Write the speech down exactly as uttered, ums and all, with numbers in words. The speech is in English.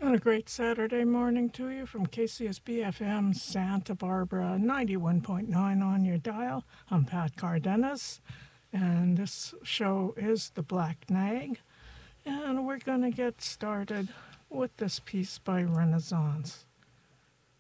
And a great Saturday morning to you from K C S B F M Santa Barbara, ninety-one point nine on your dial. I'm Pat Cardenas, and this show is The Black Nag. And we're going to get started with this piece by Renaissance.